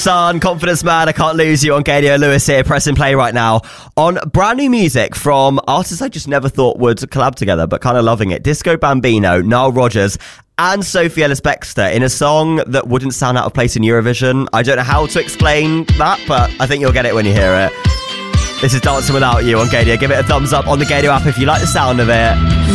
Son, Confidence Man, I Can't Lose You on Gadio. Lewis here, pressing play right now on brand new music from artists I just never thought would collab together, but kind of loving it. Disco Bambino, Nile Rodgers, and Sophie Ellis-Bextor in a song that wouldn't sound out of place in Eurovision. I don't know how to explain that, but I think you'll get it when you hear it. This is Dancing Without You on Gadio. Give it a thumbs up on the Gadio app if you like the sound of it.